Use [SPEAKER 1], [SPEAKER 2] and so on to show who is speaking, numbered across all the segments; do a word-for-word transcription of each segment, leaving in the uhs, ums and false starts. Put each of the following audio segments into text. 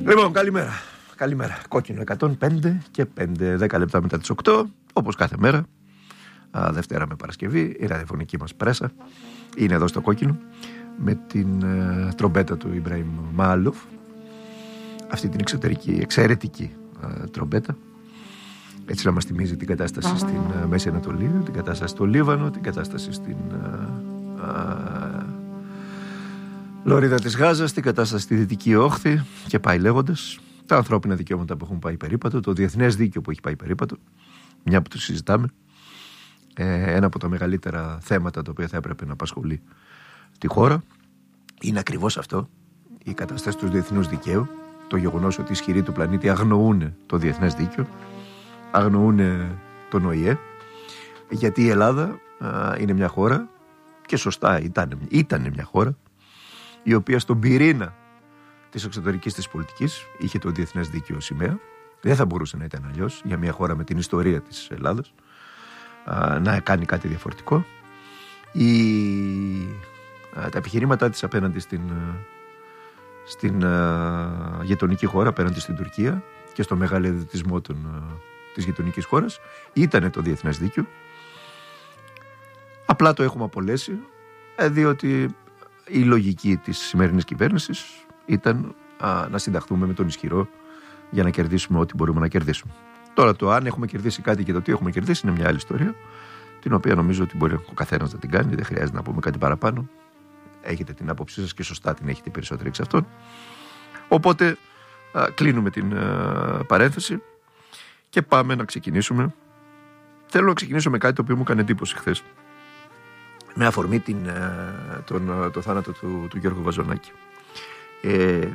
[SPEAKER 1] Λοιπόν, καλημέρα. Καλημέρα. Κόκκινο εκατόν πέντε και πέντε, δέκα λεπτά μετά τις οκτώ, όπως κάθε μέρα. Α, Δευτέρα με Παρασκευή, η ραδιοφωνική μας πρέσα είναι εδώ στο Κόκκινο με την ε, τρομπέτα του Ιμπραήμ Μαάλοφ. Αυτή την εξωτερική, εξαιρετική ε, τρομπέτα. Έτσι να μας θυμίζει την κατάσταση στην ε, Μέση Ανατολή, την κατάσταση στο Λίβανο, την κατάσταση στην ε, ε, Λωρίδα της Γάζας, την κατάσταση στη Δυτική Όχθη και πάει λέγοντας. Τα ανθρώπινα δικαιώματα που έχουν πάει περίπατο, το διεθνές δίκαιο που έχει πάει περίπατο, μια που το συζητάμε. Ε, ένα από τα μεγαλύτερα θέματα τα οποία θα έπρεπε να απασχολεί τη χώρα είναι ακριβώς αυτό, η κατάσταση του διεθνούς δικαίου, το γεγονός ότι οι ισχυροί του πλανήτη αγνοούν το διεθνές δίκαιο, αγνοούν τον Ο Η Ε, γιατί η Ελλάδα α, είναι μια χώρα, και σωστά ήταν, ήταν μια χώρα, η οποία στον πυρήνα της εξωτερικής της πολιτικής είχε το διεθνές δίκαιο σημαία. Δεν θα μπορούσε να ήταν αλλιώς για μια χώρα με την ιστορία της Ελλάδας α, να κάνει κάτι διαφορετικό. Η, α, τα επιχειρήματά της απέναντι στην, στην α, γειτονική χώρα, απέναντι στην Τουρκία και στο μεγαλειοδυτισμό των, α, της γειτονικής χώρας ήταν το διεθνές δίκαιο. Απλά το έχουμε απολέσει, ε, διότι η λογική της σημερινής κυβέρνησης ήταν α, να συνταχθούμε με τον ισχυρό για να κερδίσουμε ό,τι μπορούμε να κερδίσουμε. Τώρα το αν έχουμε κερδίσει κάτι και το τι έχουμε κερδίσει είναι μια άλλη ιστορία, την οποία νομίζω ότι μπορεί ο καθένας να την κάνει, δεν χρειάζεται να πούμε κάτι παραπάνω. Έχετε την άποψή σας και σωστά την έχετε περισσότεροι εξ αυτών. Οπότε α, κλείνουμε την α, παρένθεση και πάμε να ξεκινήσουμε. Θέλω να ξεκινήσω με κάτι το οποίο μου έκανε εντύπωση χθες, με αφορμή την, τον, το θάνατο του, του Γιώργου Βαζονάκη. Ε,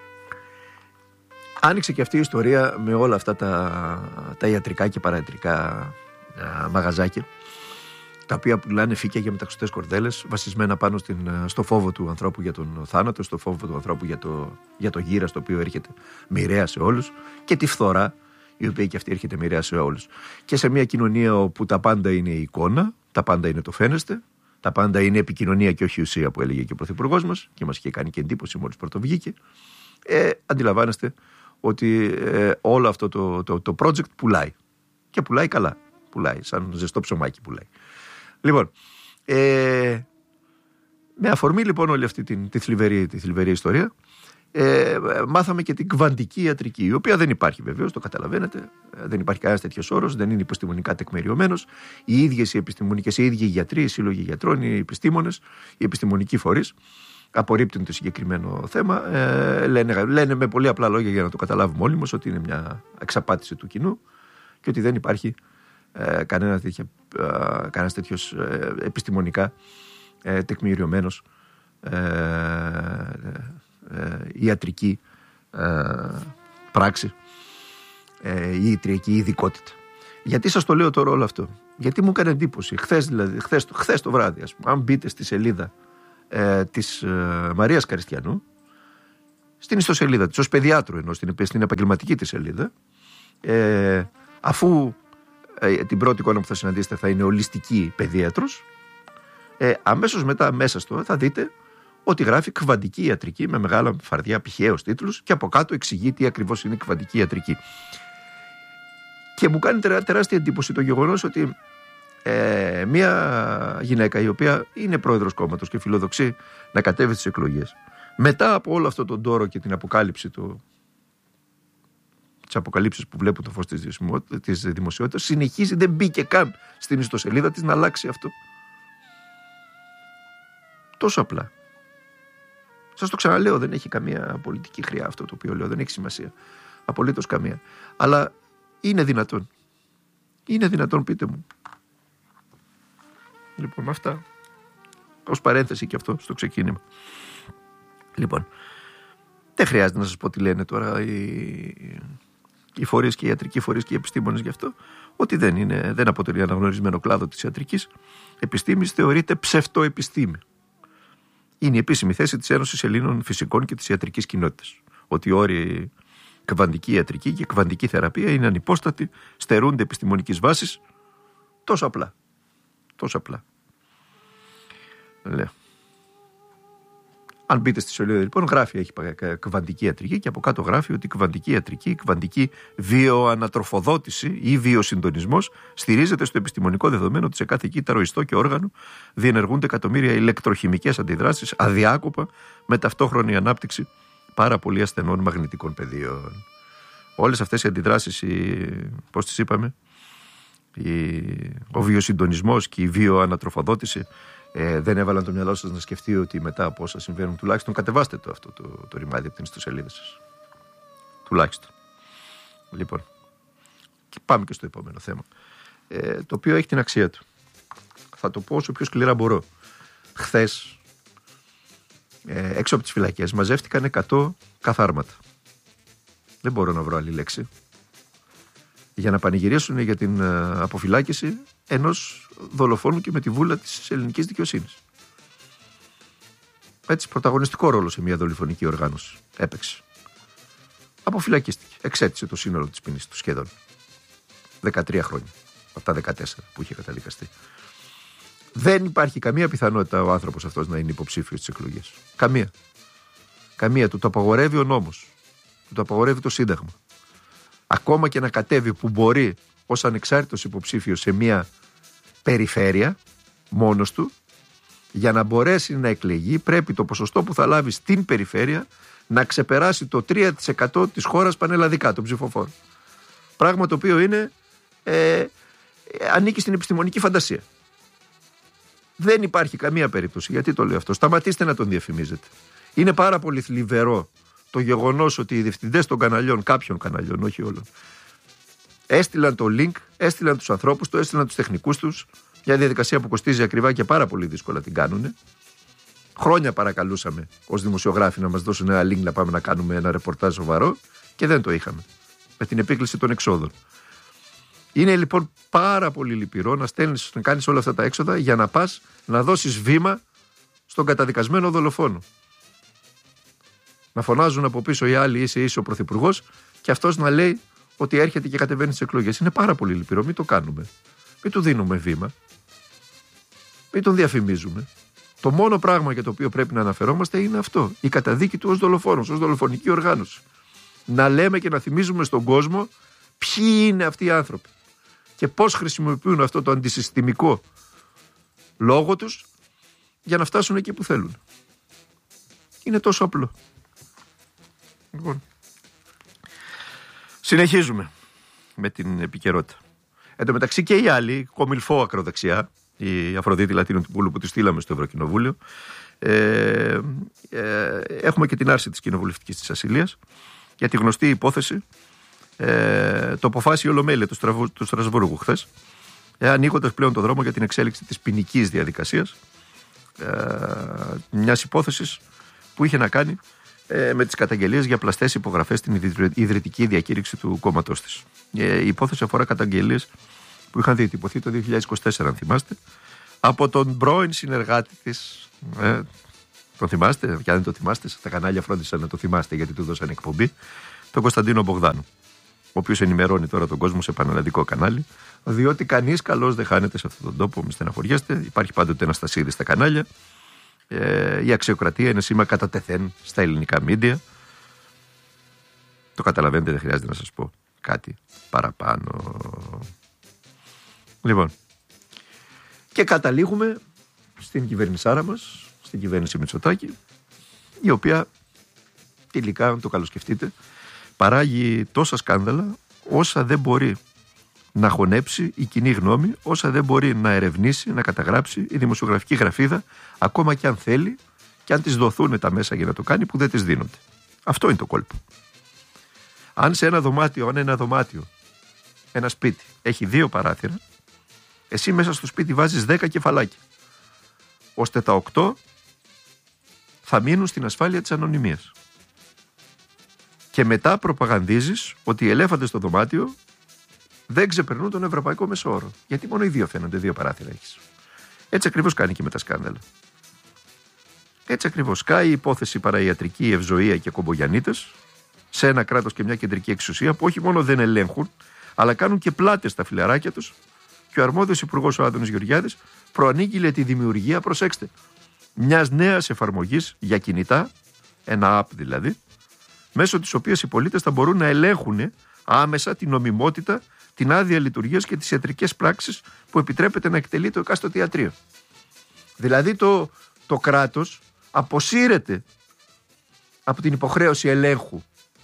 [SPEAKER 1] άνοιξε και αυτή η ιστορία με όλα αυτά τα, τα ιατρικά και παραϊατρικά α, μαγαζάκια, τα οποία πουλάνε φύκια για μεταξωτές κορδέλες, βασισμένα πάνω στην, στο φόβο του ανθρώπου για τον θάνατο, στο φόβο του ανθρώπου για το, για το γύρα, το οποίο έρχεται μοιραία σε όλους, και τη φθορά, η οποία και αυτή έρχεται μοιραία σε όλους. Και σε μια κοινωνία όπου τα πάντα είναι η εικόνα, τα πάντα είναι το φαίνεστε, τα πάντα είναι επικοινωνία και όχι ουσία, που έλεγε και ο Πρωθυπουργός μας, και μας είχε κάνει και εντύπωση μόλις πρωτοβγήκε. Ε, αντιλαμβάνεστε ότι ε, όλο αυτό το, το, το project πουλάει. Και πουλάει καλά. Πουλάει, σαν ζεστό ψωμάκι πουλάει. Λοιπόν, ε, με αφορμή λοιπόν όλη αυτή την, τη, θλιβερή, τη θλιβερή ιστορία, ε, μάθαμε και την κβαντική ιατρική, η οποία δεν υπάρχει βεβαίως, το καταλαβαίνετε, δεν υπάρχει κανένας τέτοιος όρος, δεν είναι επιστημονικά τεκμηριωμένος. Οι ίδιες οι επιστημονικές, οι ίδιοι οι γιατροί, οι σύλλογοι γιατρών, οι επιστήμονες, οι επιστημονικοί φορείς απορρίπτουν το συγκεκριμένο θέμα. Ε, λένε, λένε με πολύ απλά λόγια για να το καταλάβουμε όλοι μας ότι είναι μια εξαπάτηση του κοινού και ότι δεν υπάρχει ε, κανένα τέτοιο, ε, κανένας τέτοιος ε, επιστημονικά ε, τεκμηριωμένος ε, ε, ιατρική ε, πράξη ε, η ιατρική ειδικότητα. Γιατί σας το λέω τώρα όλο αυτό? Γιατί μου έκανε εντύπωση χθες, δηλαδή, χθες, χθες το βράδυ, ας πούμε, αν μπείτε στη σελίδα ε, της ε, Μαρίας Καριστιανού, στην ιστοσελίδα της, ως παιδιάτρου, ενώ στην, στην επαγγελματική της σελίδα, ε, αφού ε, την πρώτη εικόνα που θα συναντήσετε θα είναι ολιστική παιδίατρος, ε, αμέσως μετά μέσα στο θα δείτε ότι γράφει κβαντική ιατρική με μεγάλα φαρδιά πηχαίους τίτλους και από κάτω εξηγεί τι ακριβώς είναι κβαντική ιατρική. Και μου κάνει τερά, τεράστια εντύπωση το γεγονός ότι ε, μια γυναίκα η οποία είναι πρόεδρος κόμματος και φιλοδοξεί να κατέβει στις εκλογές, μετά από όλο αυτό τον τόρο και την αποκάλυψη του, τις αποκαλύψεις που βλέπουν το φως της, της δημοσιότητας, συνεχίζει, δεν μπήκε καν στην ιστοσελίδα της να αλλάξει αυτό. Τόσο απλά. Σας το ξαναλέω, δεν έχει καμία πολιτική χρειά αυτό το οποίο λέω, δεν έχει σημασία. Απολύτως καμία. Αλλά είναι δυνατόν. Είναι δυνατόν, πείτε μου. Λοιπόν, αυτά. Ως παρένθεση και αυτό στο ξεκίνημα. Λοιπόν, δεν χρειάζεται να σας πω τι λένε τώρα οι, οι φορείς και οι ιατρικοί φορείς και οι επιστήμονες γι' αυτό. Ότι δεν, είναι, δεν αποτελεί αναγνωρισμένο κλάδο της ιατρικής επιστήμης, θεωρείται ψευτοεπιστήμη. Είναι η επίσημη θέση της Ένωσης Ελλήνων Φυσικών και της Ιατρικής Κοινότητας. Ότι οι όροι κβαντική ιατρική και κβαντική θεραπεία είναι ανυπόστατοι, στερούνται επιστημονικής βάσης. Τόσο απλά. Τόσο απλά. Λέω. Αν μπείτε στη σελίδα, λοιπόν, γράφει, έχει κβαντική ιατρική και από κάτω γράφει ότι η κβαντική ιατρική, η κβαντική βιοανατροφοδότηση ή βιοσυντονισμός στηρίζεται στο επιστημονικό δεδομένο ότι σε κάθε κύτταρο, ιστό και όργανο διενεργούνται εκατομμύρια ηλεκτροχημικές αντιδράσεις αδιάκοπα με ταυτόχρονη ανάπτυξη πάρα πολύ ασθενών μαγνητικών πεδίων. Όλες αυτές οι αντιδράσεις, πώς τις είπαμε, η, ο βιοσυντονισμός και η βιοανατροφοδότηση, ε, δεν έβαλαν το μυαλό σας να σκεφτεί ότι μετά από όσα συμβαίνουν, τουλάχιστον κατεβάστε το αυτό το, το ρημάδι από την ιστοσελίδα σας. Τουλάχιστον. Λοιπόν, και πάμε και στο επόμενο θέμα, ε, το οποίο έχει την αξία του. Θα το πω όσο πιο σκληρά μπορώ. Χθες, ε, έξω από τις φυλακές, μαζεύτηκαν εκατό καθάρματα. Δεν μπορώ να βρω άλλη λέξη. Για να πανηγυρίσουν για την αποφυλάκηση ενός δολοφόνου και με τη βούλα της ελληνικής δικαιοσύνης. Έτσι, πρωταγωνιστικό ρόλο σε μια δολοφονική οργάνωση έπαιξε. Αποφυλακίστηκε. Εξέτησε το σύνολο της ποινής του σχεδόν. δεκατρία χρόνια από τα δεκατέσσερα που είχε καταδικαστεί. Δεν υπάρχει καμία πιθανότητα ο άνθρωπος αυτός να είναι υποψήφιος στις εκλογές. Καμία. Καμία. Του το απαγορεύει ο νόμος. Του το απαγορεύει το Σύνταγμα. Ακόμα και να κατέβει που μπορεί ως ανεξάρτητος υποψήφιος σε μια περιφέρεια μόνος του, για να μπορέσει να εκλεγεί πρέπει το ποσοστό που θα λάβει στην περιφέρεια να ξεπεράσει το τρία τοις εκατό της χώρας πανελλαδικά των ψηφοφόρων. Πράγμα το οποίο είναι ε, ανήκει στην επιστημονική φαντασία. Δεν υπάρχει καμία περίπτωση. Γιατί το λέω αυτό? Σταματήστε να τον διαφημίζετε. Είναι πάρα πολύ θλιβερό το γεγονός ότι οι διευθυντές των καναλιών, κάποιων καναλιών, όχι όλων, έστειλαν το link, έστειλαν τους ανθρώπους, το έστειλαν τους τεχνικούς τους, μια διαδικασία που κοστίζει ακριβά και πάρα πολύ δύσκολα την κάνουνε. Χρόνια παρακαλούσαμε ως δημοσιογράφοι να μας δώσουν ένα link να πάμε να κάνουμε ένα ρεπορτάζ σοβαρό και δεν το είχαμε. Με την επίκληση των εξόδων. Είναι λοιπόν πάρα πολύ λυπηρό να στέλνεις, να κάνεις όλα αυτά τα έξοδα για να πας να δώσεις βήμα στον καταδικασμένο δολοφόνο. Να φωνάζουν από πίσω οι άλλοι, είσαι είσαι ο πρωθυπουργός, και αυτός να λέει ότι έρχεται και κατεβαίνει στις εκλογές. Είναι πάρα πολύ λυπηρό, μην το κάνουμε. Μην του δίνουμε βήμα. Μην τον διαφημίζουμε. Το μόνο πράγμα για το οποίο πρέπει να αναφερόμαστε είναι αυτό. Η καταδίκη του ως δολοφόνος, ως δολοφονική οργάνωση. Να λέμε και να θυμίζουμε στον κόσμο ποιοι είναι αυτοί οι άνθρωποι και πώς χρησιμοποιούν αυτό το αντισυστημικό λόγο τους για να φτάσουν εκεί που θέλουν. Είναι τόσο απλό. Λοιπόν, συνεχίζουμε με την επικαιρότητα. Εν τω μεταξύ και οι άλλοι, κομιλφό ακροδεξιά, η Αφροδίτη Λατίνου-Τυπούλου που τη στείλαμε στο Ευρωκοινοβούλιο, ε, ε, έχουμε και την άρση της κοινοβουλευτικής της ασυλίας για τη γνωστή υπόθεση, ε, το αποφάσισε η Ολομέλεια του, Στραβου, του Στρασβούργου χθες, ε, ανοίγοντας πλέον το δρόμο για την εξέλιξη της ποινικής διαδικασίας, ε, μιας υπόθεσης που είχε να κάνει ε, με τις καταγγελίες για πλαστές υπογραφές στην ιδρυτική διακήρυξη του κόμματός της. Ε, η υπόθεση αφορά καταγγελίες που είχαν διατυπωθεί το δύο χιλιάδες είκοσι τέσσερα, αν θυμάστε, από τον πρώην συνεργάτη της. Ε, τον θυμάστε? Και αν δεν το θυμάστε, στα κανάλια φρόντισαν να το θυμάστε, γιατί του δώσαν εκπομπή, τον Κωνσταντίνο Μπογδάνου, ο οποίος ενημερώνει τώρα τον κόσμο σε πανελλαδικό κανάλι, διότι κανείς καλός δεν χάνεται σε αυτόν τον τόπο, μη στεναχωριέστε, υπάρχει πάντοτε ένα στασίδι στα κανάλια. Ε, η αξιοκρατία είναι σήμα κατά τεθέν στα ελληνικά μίντια. Το καταλαβαίνετε, δεν χρειάζεται να σας πω κάτι παραπάνω. Λοιπόν, και καταλήγουμε στην κυβερνησάρα μας, στην κυβέρνηση Μητσοτάκη, η οποία τελικά, αν το καλοσκεφτείτε, παράγει τόσα σκάνδαλα όσα δεν μπορεί να χωνέψει η κοινή γνώμη, όσα δεν μπορεί να ερευνήσει, να καταγράψει η δημοσιογραφική γραφίδα, ακόμα και αν θέλει και αν της δοθούν τα μέσα για να το κάνει, που δεν της δίνονται. Αυτό είναι το κόλπο. Αν σε ένα δωμάτιο, αν ένα δωμάτιο, ένα σπίτι, έχει δύο παράθυρα, εσύ μέσα στο σπίτι βάζεις δέκα κεφαλάκια, ώστε τα οκτώ θα μείνουν στην ασφάλεια της ανωνυμίας. Και μετά προπαγανδίζεις ότι οι ελέφαντες στο δωμάτιο δεν ξεπερνούν τον ευρωπαϊκό μεσόωρο. Γιατί μόνο οι δύο φαίνονται, δύο παράθυρα έχεις. Έτσι ακριβώς κάνει και με τα σκάνδαλα. Έτσι ακριβώς. Κάει η υπόθεση παραϊατρική, ευζοία και κομπογιανίτες σε ένα κράτος και μια κεντρική εξουσία που όχι μόνο δεν ελέγχουν, αλλά κάνουν και πλάτες στα φιλαράκια τους. Και ο αρμόδιος υπουργός, ο Άδωνης Γεωργιάδης, προανήγγειλε τη δημιουργία, προσέξτε, μιας νέας εφαρμογής για κινητά, ένα app δηλαδή, μέσω της οποίας οι πολίτες θα μπορούν να ελέγχουν άμεσα την νομιμότητα, την άδεια λειτουργίας και τις ιατρικές πράξεις που επιτρέπεται να εκτελεί το εκάστοτε ιατρείο. Δηλαδή το, το κράτος αποσύρεται από την υποχρέωση ελέγχου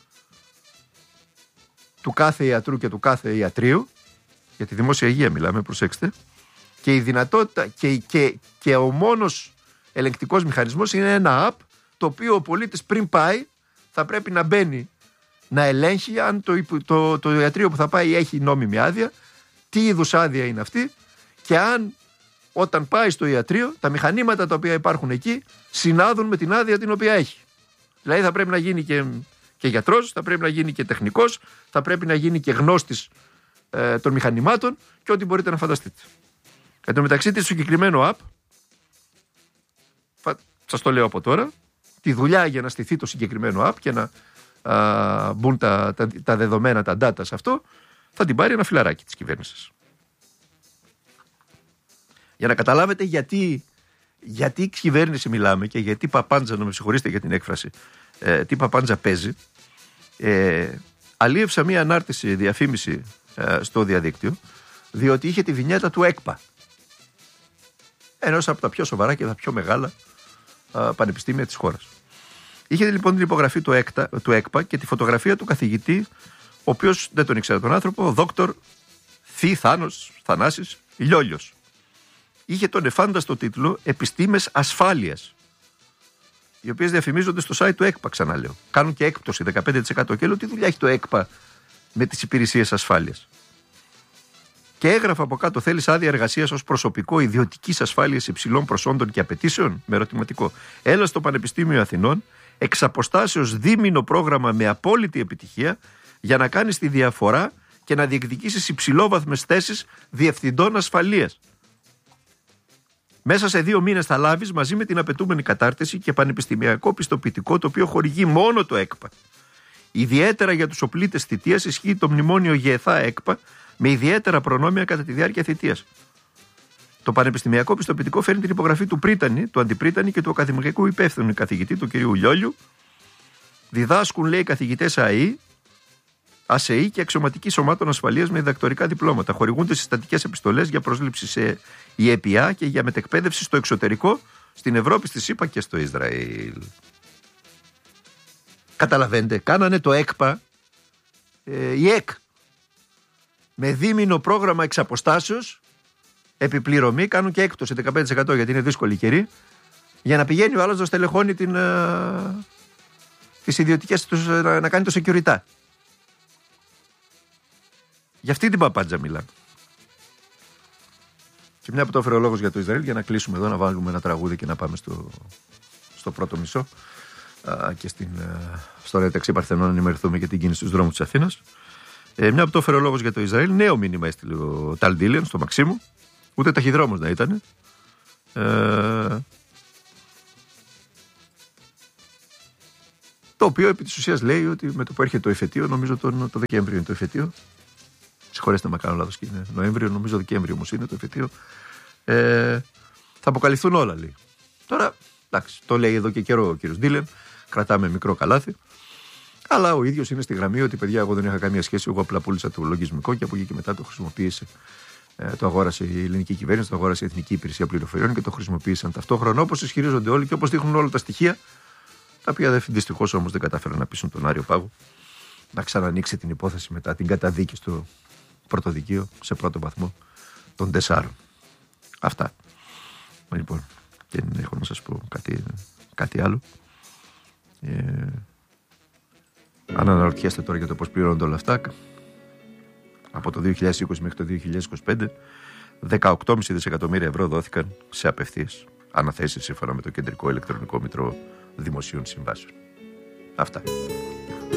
[SPEAKER 1] του κάθε ιατρού και του κάθε ιατρείου, για τη δημόσια υγεία μιλάμε, προσέξτε, και η δυνατότητα και, και, και ο μόνος ελεγκτικός μηχανισμός είναι ένα app, το οποίο ο πολίτης πριν πάει θα πρέπει να μπαίνει να ελέγχει αν το, το, το ιατρείο που θα πάει έχει νόμιμη άδεια, τι είδους άδεια είναι αυτή και αν όταν πάει στο ιατρείο τα μηχανήματα τα οποία υπάρχουν εκεί συνάδουν με την άδεια την οποία έχει. Δηλαδή θα πρέπει να γίνει και, και γιατρός, θα πρέπει να γίνει και τεχνικός, θα πρέπει να γίνει και γνώστης ε, των μηχανημάτων και ό,τι μπορείτε να φανταστείτε. Εν τω μεταξύ της συγκεκριμένο app, σας το λέω από τώρα, τη δουλειά για να στηθεί το συγκεκριμένο app και να α, μπουν τα, τα, τα δεδομένα, τα data σε αυτό, θα την πάρει ένα φιλαράκι της κυβέρνησης. Για να καταλάβετε γιατί, γιατί κυβέρνηση μιλάμε και γιατί παπάντζα, να με συγχωρήσετε για την έκφραση, ε, τι παπάντζα παίζει, ε, αλίευσα μία ανάρτηση διαφήμιση ε, στο διαδίκτυο, διότι είχε τη βινιέτα του ΕΚΠΑ. Ενός από τα πιο σοβαρά και τα πιο μεγάλα α, πανεπιστήμια της χώρας. Είχε λοιπόν την υπογραφή του, ΕΚΤΑ, του ΕΚΠΑ και τη φωτογραφία του καθηγητή, ο οποίος δεν τον ήξερα τον άνθρωπο, δόκτωρ Θη Θάνος Θανάσης Λιόλιος. Είχε τον εφάνταστο τίτλο «Επιστήμες ασφάλειας», οι οποίες διαφημίζονται στο site του ΕΚΠΑ, ξαναλέω. Κάνουν και έκπτωση δεκαπέντε τοις εκατό και λέω τι δουλειά έχει το ΕΚΠΑ με τις υπηρεσίες ασφάλειας. Και έγραφε από κάτω: θέλεις άδεια εργασίας ως προσωπικό ιδιωτικής ασφάλειας υψηλών προσόντων και απαιτήσεων? Με ερωτηματικό. Έλα στο Πανεπιστήμιο Αθηνών, εξ αποστάσεως δίμηνο πρόγραμμα με απόλυτη επιτυχία, για να κάνεις τη διαφορά και να διεκδικήσεις υψηλόβαθμες θέσεις διευθυντών ασφαλείας. Μέσα σε δύο μήνες θα λάβεις μαζί με την απαιτούμενη κατάρτιση και πανεπιστημιακό πιστοποιητικό, το οποίο χορηγεί μόνο το ΕΚΠΑ. Ιδιαίτερα για τους οπλίτες θητείας ισχύει το μνημόνιο ΓΕΘΑ ΕΚΠΑ, με ιδιαίτερα προνόμια κατά τη διάρκεια θητείας. Το πανεπιστημιακό πιστοποιητικό φέρνει την υπογραφή του πρίτανη, του αντιπρίτανη και του ακαδημαϊκού υπεύθυνου καθηγητή, του κ. Λιόλιου. Διδάσκουν, λέει, καθηγητές ΑΕΗ, ΑΣΕΗ και αξιωματικοί σωμάτων ασφαλείας με διδακτορικά διπλώματα. Χορηγούνται συστατικές επιστολές για πρόσληψη σε ΙΕΠΙΑ και για μετεκπαίδευση στο εξωτερικό, στην Ευρώπη, στη ΣΥΠΑ και στο Ισραήλ. Καταλαβαίνετε, κάνανε το ΕΚΠΑ, ε, η ΕΚ, με δίμηνο πρόγραμμα εξ αποστάσεως, επιπληρωμή, κάνουν και έκπτωση δεκαπέντε τοις εκατό γιατί είναι δύσκολη καιρή, για να πηγαίνει ο άλλος να στελεχώνει την, α, τις ιδιωτικές τους, να, να κάνει το security. Για αυτή την παπάντζα μιλάμε. Και μια που το έφερε ο λόγος για το Ισραήλ, για να κλείσουμε εδώ, να βάλουμε ένα τραγούδι και να πάμε στο, στο πρώτο μισό α, και στην, α, στο Ρέταξι Παρθενών να ενημερωθούμε για την κίνηση στους δρόμους της Αθήνας. Ε, μια που το έφερε ο λόγος για το Ισραήλ, νέο μήνυμα έστειλε ο Ταλ Ντίλιαν στο Μαξίμου, ούτε ταχυδρόμος να ήταν. Ε, το οποίο επί της ουσίας λέει ότι με το που έρχεται το εφετείο, νομίζω τον, το Δεκέμβριο είναι το εφετείο. Συγχωρέστε με, κάνω λάθος και είναι Νοέμβριο, νομίζω Δεκέμβριο όμως είναι το εφετείο. Ε, θα αποκαλυφθούν όλα, λέει. Τώρα, εντάξει, το λέει εδώ και καιρό ο κύριος Ντίλιαν, κρατάμε μικρό καλάθι. Αλλά ο ίδιος είναι στη γραμμή ότι, παιδιά, εγώ δεν είχα καμία σχέση. Εγώ απλά πούλησα το λογισμικό και από εκεί και μετά το χρησιμοποίησε. Ε, το αγόρασε η ελληνική κυβέρνηση, το αγόρασε η Εθνική Υπηρεσία Πληροφοριών και το χρησιμοποίησαν ταυτόχρονα, όπως ισχυρίζονται όλοι και όπως δείχνουν όλα τα στοιχεία. Τα οποία δυστυχώς όμως δεν κατάφεραν να πείσουν τον Άριο Πάγο να ξανανοίξει την υπόθεση μετά την καταδίκη στο πρωτοδικείο σε πρώτο βαθμό των τεσσάρων. Αυτά. Λοιπόν, δεν έχω να σας πω κάτι, κάτι άλλο. Ε, Αν αναρωτιέστε τώρα για το πώς πληρώνονται όλα αυτά, από το δύο χιλιάδες είκοσι μέχρι το δύο χιλιάδες είκοσι πέντε, δεκαοκτώ κόμμα πέντε δισεκατομμύρια ευρώ δόθηκαν σε απευθείας αναθέσεις σύμφωνα με το Κεντρικό Ηλεκτρονικό Μητρό Δημοσίων Συμβάσεων. Αυτά.